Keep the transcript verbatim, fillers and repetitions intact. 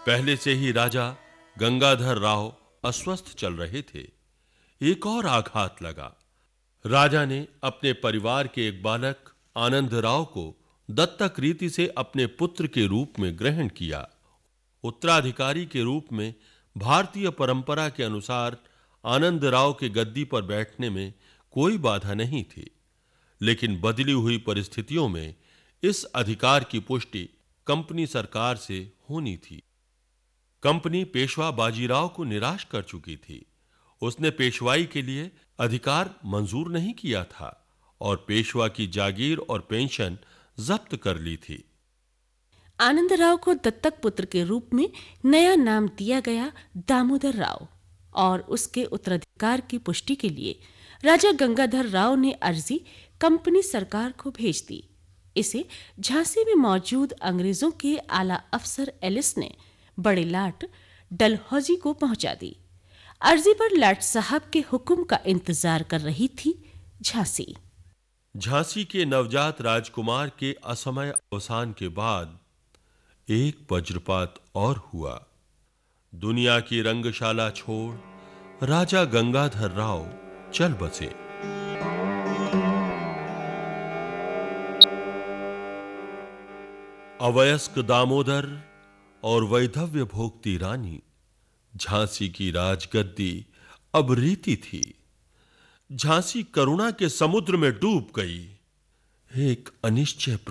पहले से ही राजा गंगाधर राव अस्वस्थ चल रहे थे। एक और आघात लगा। राजा ने अपने परिवार के एक बालक आनंदराव को दत्तक रीति से अपने पुत्र के रूप में ग्रहण किया। उत्तराधिकारी के रूप में भारतीय परंपरा के अनुसार आनंदराव के गद्दी पर बैठने में कोई बाधा नहीं थी, लेकिन बदली हुई परिस्थितियों में इस अधिकार की पुष्टि कंपनी सरकार से होनी थी। कंपनी पेशवा बाजीराव को निराश कर चुकी थी। उसने पेशवाई के लिए अधिकार मंजूर नहीं किया था और पेशवा की जागीर और पेंशन जब्त कर ली थी। आनंदराव को दत्तक पुत्र के रूप में नया नाम दिया गया दामोदर राव और उसके उत्तराधिकार की पुष्टि के लिए राजा गंगाधर राव ने अर्जी कंपनी सरकार को भेज दी। इसे झांसी में मौजूद अंग्रेजों के आला अफसर एलिस ने बड़े लाट डलहौजी को पहुंचा दी। अर्जी पर लाट साहब के हुक्म का इंतजार कर रही थी झांसी। झांसी के नवजात राजकुमार के असमय अवसान के बाद एक वज्रपात और हुआ। दुनिया की रंगशाला छोड़ राजा गंगाधर राव चल बसे। अवयस्क दामोदर और वैधव्य भोगती रानी, झांसी की राजगद्दी अब रीति थी। झांसी करुणा के समुद्र में डूब गई। एक अनिश्चय